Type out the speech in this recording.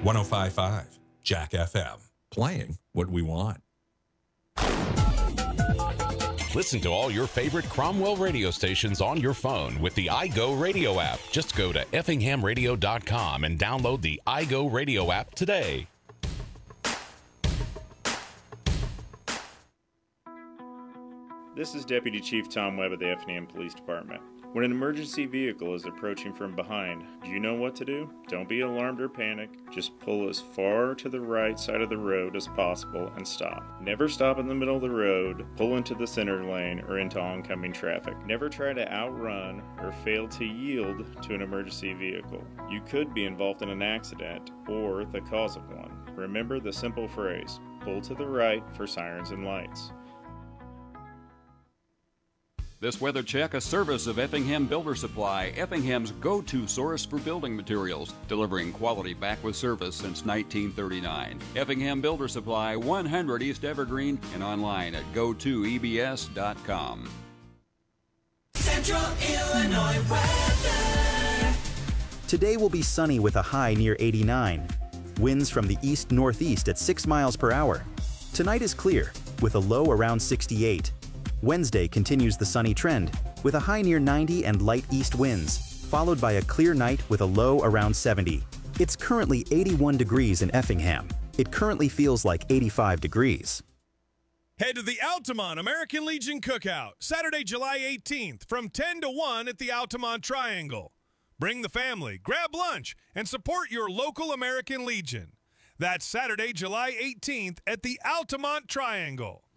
105.5 Jack FM. Playing what we want. Listen to all your favorite Cromwell radio stations on your phone with the iGo Radio app. Just go to effinghamradio.com and download the iGo Radio app today. This is Deputy Chief Tom Webb of the Effingham Police Department. When an emergency vehicle is approaching from behind, do you know what to do? Don't be alarmed or panic. Just pull as far to the right side of the road as possible and stop. Never stop in the middle of the road, pull into the center lane, or into oncoming traffic. Never try to outrun or fail to yield to an emergency vehicle. You could be involved in an accident or the cause of one. Remember the simple phrase, pull to the right for sirens and lights. This weather check, a service of Effingham Builder Supply, Effingham's go-to source for building materials, delivering quality back with service since 1939. Effingham Builder Supply, 100 East Evergreen, and online at go2ebs.com. Central Illinois weather. Today will be sunny with a high near 89. Winds from the east-northeast at 6 miles per hour. Tonight is clear, with a low around 68. Wednesday continues the sunny trend, with a high near 90 and light east winds, followed by a clear night with a low around 70. It's currently 81 degrees in Effingham. It currently feels like 85 degrees. Head to the Altamont American Legion Cookout, Saturday, July 18th, from 10 to 1 at the Altamont Triangle. Bring the family, grab lunch, and support your local American Legion. That's Saturday, July 18th at the Altamont Triangle.